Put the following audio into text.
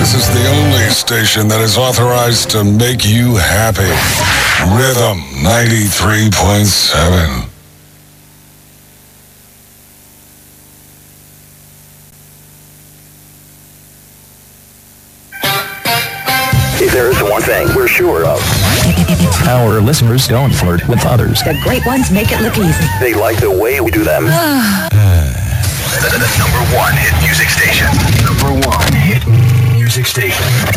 This is the only station that is authorized to make you happy. Rhythm 93.7. If there is one thing we're sure of, our listeners don't flirt with others. The great ones make it look easy. they like the way we do them. The number one hit music station. Number one hit music station.